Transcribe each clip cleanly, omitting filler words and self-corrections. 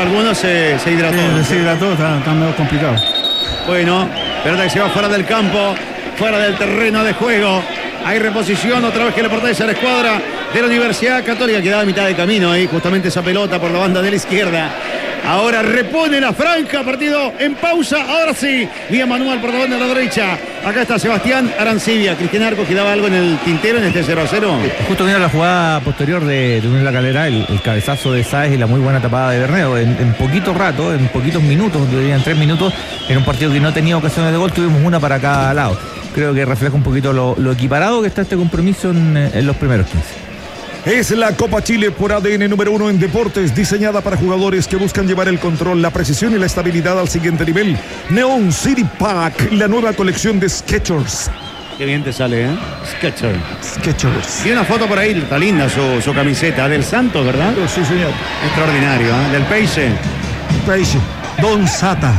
para algunos se hidrató. Sí, se hidrató, está medio complicado. Bueno, pelota que se va fuera del campo, fuera del terreno de juego. Hay reposición, otra vez que le pertenece a la escuadra de la Universidad Católica. Quedaba a mitad de camino ahí, justamente esa pelota por la banda de la izquierda. Ahora repone la franja, partido en pausa. Ahora sí, vía manual por la banda de la derecha. Acá está Sebastián Arancibia. Cristian Arcos, quedaba algo en el tintero en este 0-0. Justo viene la jugada posterior de Unión La Calera, el cabezazo de Sáez y la muy buena tapada de Bernedo. En poquito rato, en poquitos minutos, dirían 3 minutos, en un partido que no tenía ocasiones de gol, tuvimos una para cada lado. Creo que refleja un poquito lo equiparado que está este compromiso en los primeros 15. Es la Copa Chile por ADN número 1 en deportes, diseñada para jugadores que buscan llevar el control, la precisión y la estabilidad al siguiente nivel. Neon City Pack, la nueva colección de Skechers. Qué bien te sale, ¿eh? Skechers. Y una foto por ahí, está linda su camiseta, del Santos, ¿verdad? Sí, señor. Extraordinario, ¿eh? Del Peixe. Don Sata.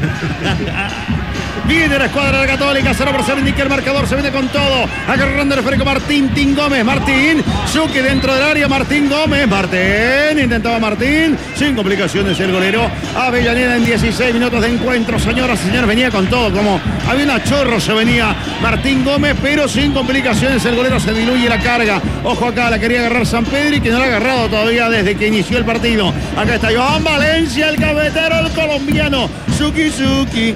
Viene la escuadra de la Católica, 0-0, indica el marcador, se viene con todo, agarrando el esférico Martín Gómez, Zucchi dentro del área, Martín, intentaba Martín, sin complicaciones el golero, Avellaneda en 16 minutos de encuentro, señoras y señores, venía con todo, como había una chorro, se venía Martín Gómez, pero sin complicaciones, el golero se diluye la carga, ojo acá, la quería agarrar Sampedri, que no la ha agarrado todavía desde que inició el partido, acá está Johan Valencia, el cabetero, el colombiano, Zucchi,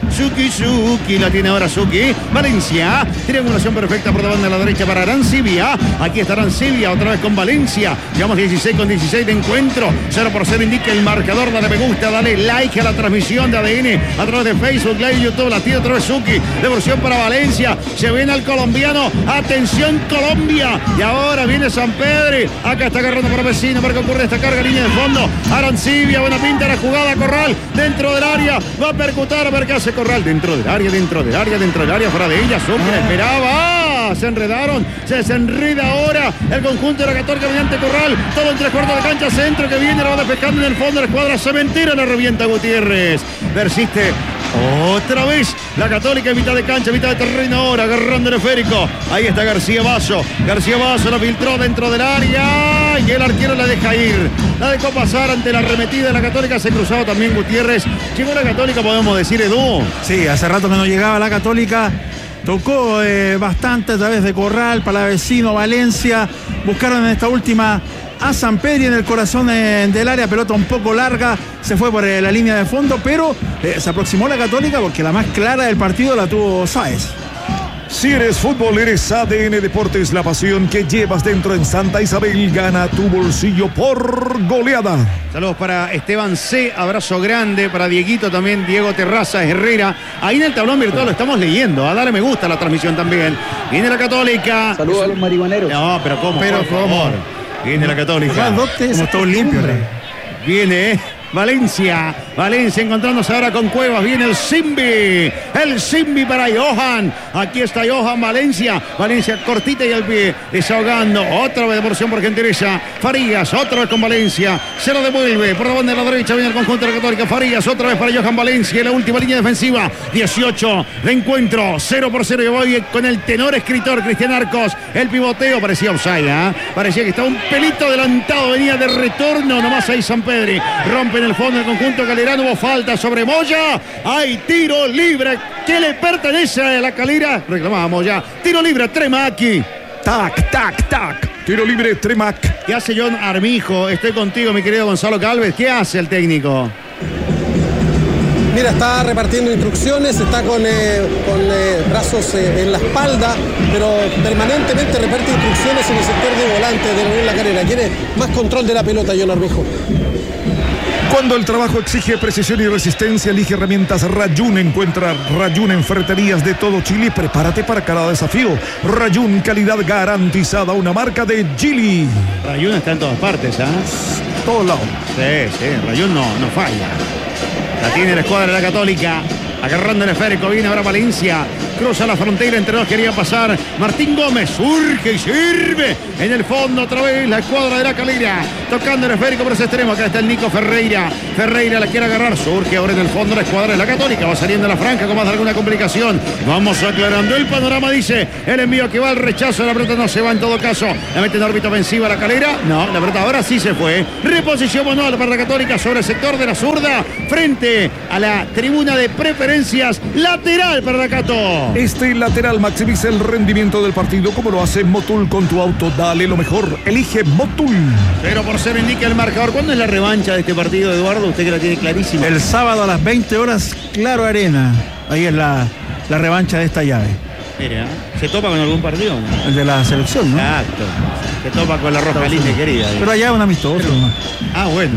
la tiene ahora Zucchi. Valencia, triangulación perfecta por la banda de la derecha para Arancibia. Aquí está Arancibia, otra vez con Valencia. Llevamos 16 de encuentro. 0-0 indica el marcador. Dale me gusta, dale like a la transmisión de ADN a través de Facebook Live y YouTube. La tiene otra vez Zucchi. Devolución para Valencia. Se viene al colombiano. Atención, Colombia. Y ahora viene Sampedri. Acá está agarrando por vecino. Para que ocurre esta carga, línea de fondo. Arancibia, buena pinta la jugada. Corral dentro del área. Va a percutar a ver qué hace Corral. Dentro del área, fuera de ella, Zucchi la esperaba, se enredaron, se desenreda ahora el conjunto de la Católica mediante Corral, todo en 3/4 de cancha, centro que viene, lo va despejando en el fondo de la escuadra cementera, la revienta Gutiérrez, persiste otra vez la Católica en mitad de cancha, mitad de terreno ahora, agarrando el esférico, ahí está García Basso la filtró dentro del área y el arquero la deja ir, la dejó pasar ante la arremetida de la Católica, se cruzaba también Gutiérrez, llegó la Católica, podemos decir, Edu. Sí, hace rato que no llegaba la Católica, tocó bastante a través de Corral, Palavecino, Valencia, buscaron en esta última a Sampedri en el corazón del área, pelota un poco larga, se fue por la línea de fondo, pero se aproximó la Católica porque la más clara del partido la tuvo Sáez. Si eres fútbol, eres ADN Deportes, la pasión que llevas dentro en Santa Isabel. Gana tu bolsillo por goleada. Saludos para Esteban C, abrazo grande para Dieguito también, Diego Terraza Herrera. Ahí en el tablón virtual lo estamos leyendo, a darle me gusta a la transmisión también. Viene la Católica. Saludos a los marihuaneros. No, pero ¿cómo? Por favor. Viene la Católica. Como todo limpio. Viene Valencia encontrándose ahora con Cuevas, viene el Simbi para Johan, aquí está Johan, Valencia cortita y al pie, desahogando, otra vez de porción por Gentileza, Farías, otra vez con Valencia, se lo devuelve, por la banda de la derecha viene el conjunto de la Católica, Farías, otra vez para Johan Valencia, en la última línea defensiva, 18 de encuentro, 0-0, y voy con el tenor escritor Cristian Arcos, el pivoteo, parecía offside, parecía que estaba un pelito adelantado, venía de retorno, nomás ahí Sampedri, rompe en el fondo del conjunto Calerano, hubo falta sobre Moya, hay tiro libre que le pertenece a la Calera, reclamaba Moya, tiro libre Tremacchi, tac, tiro libre Tremac. ¿Qué hace John Armijo? Estoy contigo, mi querido Gonzalo Calves, ¿qué hace el técnico? Mira, está repartiendo instrucciones, está con brazos en la espalda, pero permanentemente reparte instrucciones en el sector de volante de la Unión La Calera. Quiere más control de la pelota, John Armijo. Cuando el trabajo exige precisión y resistencia, elige herramientas Rayun. Encuentra Rayun en ferreterías de todo Chile. Prepárate para cada desafío. Rayun, calidad garantizada, una marca de Gili. Rayun está en todas partes, Todos lados. Sí, Rayun no falla. La tiene la escuadra de la Católica. Agarrando el esférico, viene ahora Valencia. Cruza la frontera, entre dos quería pasar. Martín Gómez surge y sirve. En el fondo otra vez la escuadra de La Calera. Tocando el esférico por ese extremo. Acá está el Nico Ferreira. Ferreira la quiere agarrar. Surge ahora en el fondo la escuadra de La Católica. Va saliendo a la franja con más de alguna complicación. Vamos aclarando el panorama, dice. El envío que va al rechazo. La pelota no se va en todo caso. La mete en órbita ofensiva La Calera. No, la pelota ahora sí se fue. Reposición manual para La Católica sobre el sector de la zurda. Frente a la tribuna de preferencias. Lateral para Lacato. Este lateral maximiza el rendimiento del partido como lo hace Motul con tu auto. Dale lo mejor. Elige Motul. 0-0 indica el marcador. ¿Cuándo es la revancha de este partido, Eduardo? Usted que la tiene clarísima. El sábado a las 20 horas, Claro Arena. Ahí es la revancha de esta llave. Mira, ¿se topa con algún partido? ¿No? El de la selección, ¿no? Exacto. Se topa con la Roja Linda querida. Pero allá es un amistoso. Ah, bueno.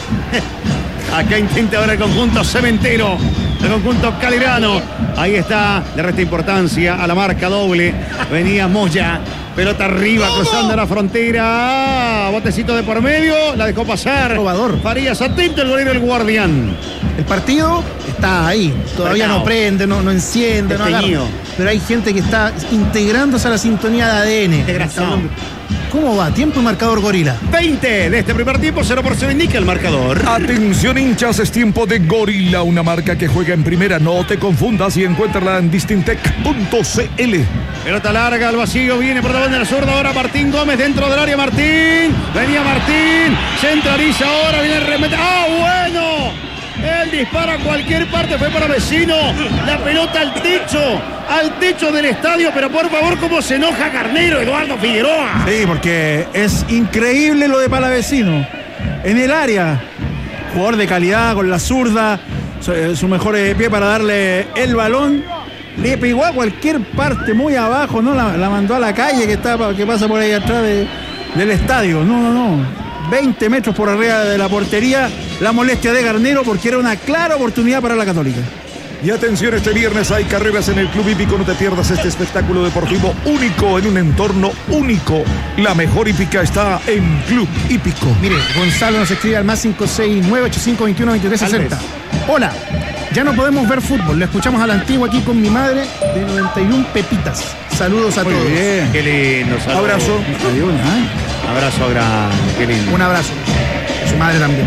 Acá intenta ahora el conjunto cementero. El conjunto calerano. Ahí está. Le resta importancia a la marca doble. Venía Moya. Pelota arriba, cruzando la frontera. Botecito de por medio. La dejó pasar. Probador. Farías, atento el golero del Guardián. El partido está ahí. Todavía no prende, no enciende, no agarra. Pero hay gente que está integrándose a la sintonía de ADN. Integración. ¿Cómo va? Tiempo y marcador Gorila. 20 de este primer tiempo, 0-0 indica el marcador. Atención hinchas, es tiempo de Gorila, una marca que juega en primera. No te confundas y encuéntrala en distintec.cl. Pelota larga al vacío, viene por la banda de la zurda. Ahora Martín Gómez dentro del área. Martín, venía Martín, centraliza ahora, viene el remate. ¡Ah, bueno! Él dispara a cualquier parte, fue para Vecino. La pelota al techo del estadio. Pero por favor, cómo se enoja Carnero, Eduardo Figueroa. Sí, porque es increíble lo de Palavecino. En el área, jugador de calidad con la zurda, su mejor pie para darle el balón. Le pegó a cualquier parte muy abajo, ¿no? La mandó a la calle que pasa por ahí atrás del estadio. No. 20 metros por arriba de la portería. La molestia de Garnero porque era una clara oportunidad para la Católica. Y atención, este viernes hay carreras en el Club Hípico. No te pierdas este espectáculo deportivo único en un entorno único. La mejor hípica está en Club Hípico. Mire, Gonzalo nos escribe al más 569-8521-2360. Hola, ya no podemos ver fútbol. Lo escuchamos a la antigua aquí con mi madre de 91 pepitas. Saludos a todos. Bien. Qué lindo, saludos. Abrazo. Abrazo grande, qué lindo. Un abrazo. Su madre también.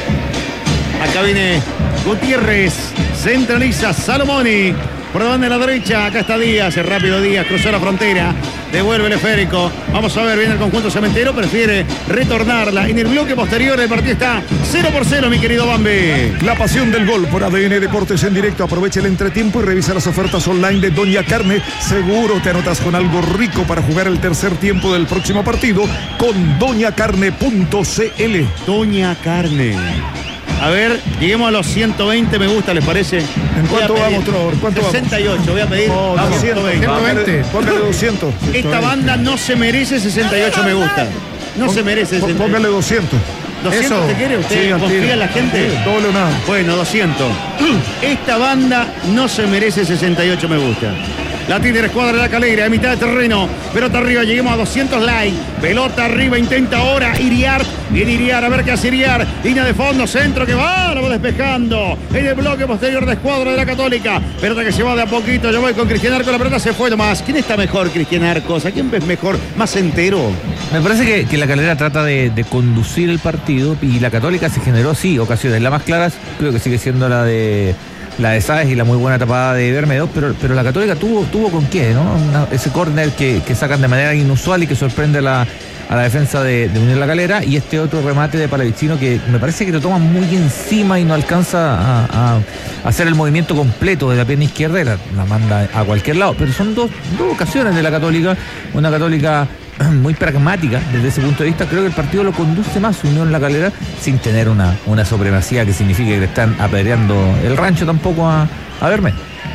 Acá viene Gutiérrez, centraliza Salomoni. Por la banda de la derecha, acá está Díaz, el rápido Díaz, cruzó la frontera, devuelve el esférico. Vamos a ver, viene el conjunto cementero, prefiere retornarla. En el bloque posterior el partido está 0-0, mi querido Bambi. La pasión del gol por ADN Deportes en directo. Aprovecha el entretiempo y revisa las ofertas online de Doña Carne. Seguro te anotas con algo rico para jugar el tercer tiempo del próximo partido con doñacarne.cl. Doña Carne. A ver, lleguemos a los 120 me gusta, ¿les parece? ¿En cuánto vamos, Trovor? ¿Cuánto 68, voy a pedir. Oh, 120. Póngale 200. Esta banda no se merece 68 me gusta. No se merece 68. Póngale 200. ¿200 Eso. te quiere? ¿Usted Sí, confía en la gente? Sí, doble o nada. Bueno, 200. Esta banda no se merece 68 me gusta. La tiene la escuadra de La Calera, de mitad de terreno. Pelota arriba, lleguemos a 200 likes. Pelota arriba, intenta ahora Iriart. Viene Iriart, a ver qué hace Iriart. Línea de fondo, centro que va, lo va despejando. En el bloque posterior de escuadra de La Católica. Pelota que se va de a poquito. Yo voy con Cristian Arcos, la pelota se fue nomás. ¿Quién está mejor, Cristian Arcos? ¿A quién ves mejor? ¿Más entero? Me parece que la Calera trata de conducir el partido y la Católica se generó, sí, ocasiones. La más clara creo que sigue siendo la de Sáez y la muy buena tapada de Bermedo, pero la Católica tuvo con qué, ¿no? Ese córner que sacan de manera inusual y que sorprende a la defensa de Unión La Calera, y este otro remate de Palavecino que me parece que lo toma muy encima y no alcanza a hacer el movimiento completo de la pierna izquierda y la manda a cualquier lado. Pero son dos ocasiones de la Católica, una Católica muy pragmática desde ese punto de vista. Creo que el partido lo conduce más Unión La Calera sin tener una supremacía que signifique que le están apedreando el rancho tampoco a Bermedo.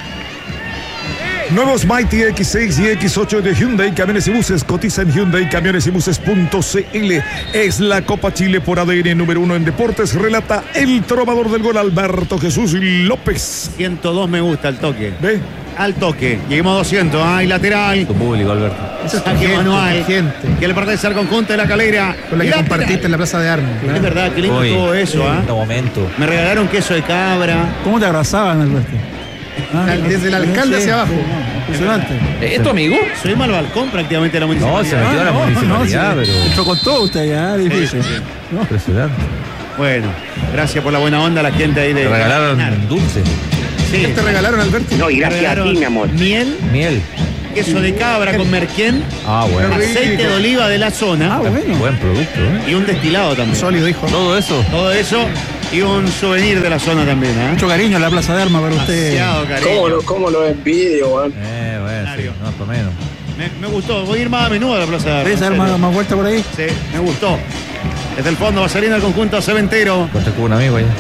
Nuevos Mighty X6 y X8 de Hyundai Camiones y Buses. Cotiza en Hyundai Camiones y Buses.cl. Es la Copa Chile por ADN número 1 en deportes. Relata el trovador del gol, Alberto Jesús López. 102 me gusta el toque. ¿Ve? Al toque. Lleguemos a 200. Hay lateral. Tu público, Alberto. Saque manual. Gente. Que le pertenece al conjunto de La Calera. Con la que Lateral. compartiste en la Plaza de Armas. Es verdad, qué lindo Uy, todo eso, ¿ah? lindo momento. Me regalaron queso de cabra. ¿Cómo te abrazaban, Alberto? Desde el alcalde hacia abajo. Impresionante. ¿Es tu amigo? Subimos al balcón prácticamente de la No, municipalidad. se metió a la municipalidad, pero. Entró con todo usted ya, difícil. Impresionante. Bueno, gracias por la buena onda a la gente ahí de. Te regalaron dulce, Sí. ¿Qué te regalaron, Alberto? No, y gracias a ti, mi amor. Miel, miel. queso de cabra con merquén, Ah, bueno. aceite de oliva de la zona Buen producto, ¿eh? y un destilado también. Sólido, hijo. Todo eso. Todo eso y un souvenir de la zona también, ¿eh? Mucho cariño en la Plaza de Armas para usted. Demasiado cariño. ¿Cómo lo envidio, weón? Bueno, sí, no, por menos. Me gustó. Voy a ir más a menudo a la Plaza de Armas. ¿Ves dar más vuelta por ahí? Sí, me gustó. Desde el fondo va saliendo el conjunto cementero. Conté con un amigo allá.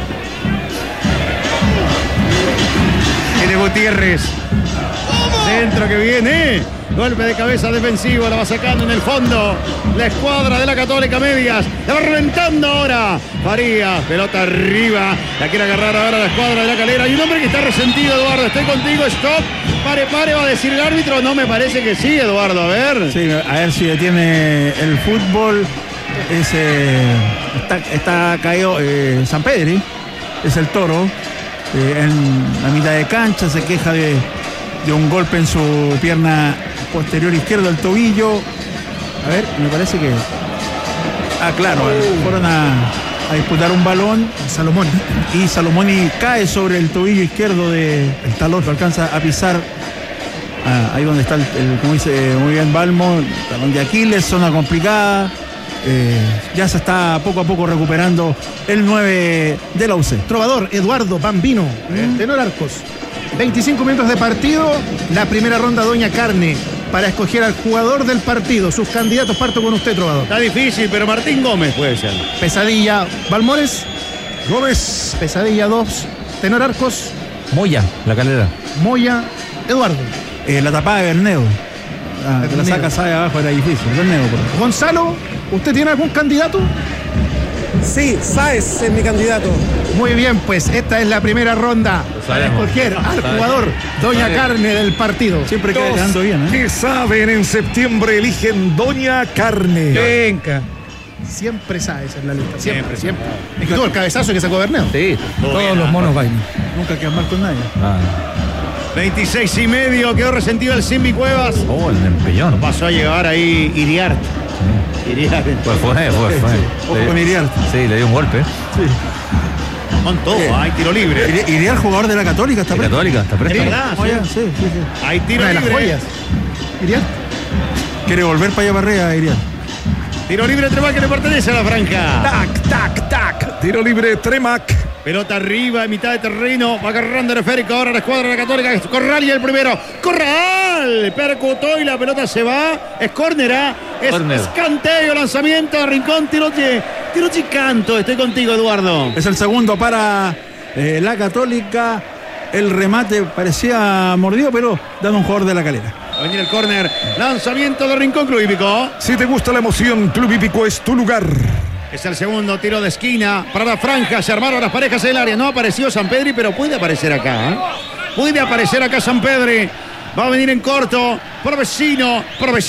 Tiene Gutiérrez. Centro que viene. Golpe de cabeza defensivo. La va sacando en el fondo. La escuadra de la Católica Medias. La va reventando ahora. Farías. Pelota arriba. La quiere agarrar ahora la escuadra de la Calera. Hay un hombre que está resentido, Eduardo. Estoy contigo. Stop. Pare. Va a decir el árbitro. No me parece que sí, Eduardo. A ver. Sí, a ver si detiene el fútbol. Está caído San Pedri. Es el Toro. En la mitad de cancha se queja de un golpe en su pierna posterior izquierda del tobillo. A ver, me parece que... claro, fueron a disputar un balón Salomón cae sobre el tobillo izquierdo del talón, lo alcanza a pisar ahí donde está como dice muy bien Balmo, talón de Aquiles, zona complicada. Ya se está poco a poco recuperando el 9 de la UC. Trovador, Eduardo Bambino, tenor Arcos. 25 minutos de partido, la primera ronda Doña Carne para escoger al jugador del partido. Sus candidatos, parto con usted, Trovador. Está difícil, pero Martín Gómez puede ser. Pesadilla, Balmores. Gómez. Pesadilla 2, tenor Arcos. Moya, la Calera. Moya, Eduardo. La tapada de Berneo. Que la saca sabe abajo era difícil. Berneo, por favor. Gonzalo, ¿usted tiene algún candidato? Sí, Sáez es mi candidato. Muy bien, pues esta es la primera ronda para escoger al jugador Doña Carne del partido. Siempre queda quedando bien, ¿eh? Que saben, en septiembre eligen Doña Carne. Venga. Siempre Sáez en la lista. Siempre. Es que tuvo el cabezazo que sacó Berneo. Sí. Todos los monos bailan. Nunca quedan mal con nadie. 26:30, quedó resentido el Simbi Cuevas. Oh, el empellón. Pasó a llevar ahí Iriart. Fue. Ojo con Iriart. Sí, le dio un golpe. Con todo, hay tiro libre. Iriart, jugador de la Católica, está La presto. Católica, está Es presto. verdad, Oh, sí. ya, sí. Hay tiro Una de las libre. joyas. Iriart. Quiere volver para allá para arriba, Iriart. Tiro libre Tremac que le pertenece a la franja. Tac. Tiro libre Tremac. Pelota arriba, en mitad de terreno. Va agarrando el esférico ahora la escuadra de la Católica. Corral y el primero. Corral. Percutó y la pelota se va. Es córner, ¿eh? Es Córner. escanteo, lanzamiento de Rincón. Tiro chicanto. Estoy contigo, Eduardo. Es el segundo para la Católica. El remate parecía mordido, pero dando un jugador de la Calera. Va a venir el córner. Lanzamiento de Rincón, Club Hípico. Si te gusta la emoción, Club Hípico es tu lugar. Es el segundo tiro de esquina para la franja. Se armaron las parejas en el área. No ha aparecido San Pedri, pero puede aparecer acá. Puede aparecer acá San Pedri. Va a venir en corto. Por vecino.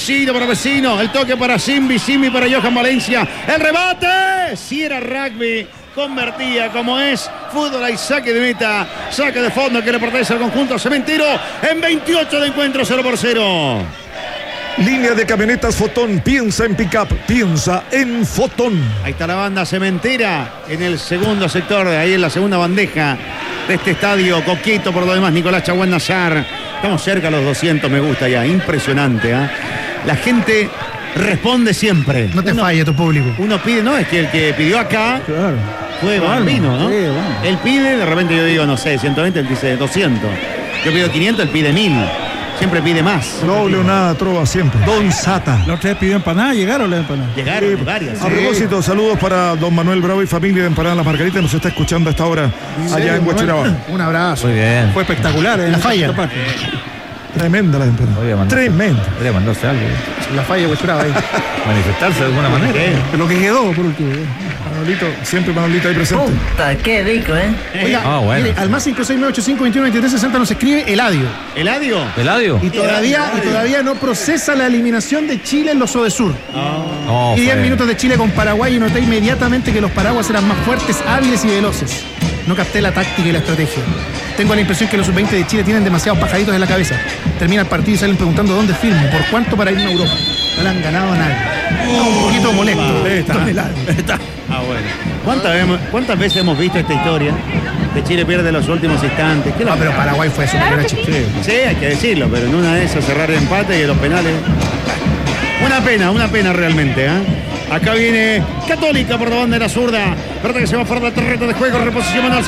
El toque para Simbi para Johan Valencia. El rebate. Si era rugby. Convertía como es. Fútbol y saque de meta. Saque de fondo que le pertenece al conjunto cementero. En 28 de encuentro, 0-0. Línea de camionetas Fotón. Piensa en pick-up. Piensa en Fotón. Ahí está la banda cementera en el segundo sector, ahí en la segunda bandeja de este estadio. Coqueto por lo demás, Nicolás Chaguán Nazar. Estamos cerca a los 200, me gusta ya. Impresionante, ¿eh? La gente responde siempre. No te falle tu público. Uno pide, no, es que el que pidió acá Claro. fue Bambino, ¿no? Sí, bueno. Él pide, de repente yo digo, no sé, 120, él dice 200. Yo pido 500, él pide 1000. Siempre pide más. Doble o nada, trova siempre. Don Sata. Los tres pidió empanada, llegaron las empanadas. Llegaron varias. A propósito, saludos para don Manuel Bravo y familia de Empanadas Las Margaritas. Nos está escuchando a esta hora allá en Huachuraba. Un abrazo. Muy bien. Fue espectacular, La falla. esta parte. Tremenda la empanadas. Podría mandarse- Tremenda. Podría mandarse algo. La falla Huachuraba ahí. Manifestarse de alguna manera. Lo que quedó, por último. Manolito, siempre Manolito ahí presente. Puta, qué rico, ¿eh? Oiga, Ah, bueno. mire, al más 56985212360 nos escribe Eladio. ¿Eladio? ¿Eladio? Y todavía no procesa la eliminación de Chile en los Odesur. No, Y 10 fue- minutos de Chile con Paraguay y noté inmediatamente que los paraguas eran más fuertes, hábiles y veloces. no capté la táctica y la estrategia. Tengo la impresión que los sub-20 de Chile tienen demasiados pajaritos en la cabeza. Termina el partido y salen preguntando dónde firmo, por cuánto para irme a Europa. No le han ganado a nadie. Un poquito molesto. Está. Ah, bueno. ¿Cuántas veces hemos visto esta historia? Que Chile pierde los últimos instantes. No, pero Paraguay fue superior a Chile. Sí, hay que decirlo, pero en una de esas cerrar el empate y en los penales. Una pena realmente, ¿eh? Acá viene Católica por la banda de la zurda. Verdad que se va fuera del terreno de juego, reposición Manuel.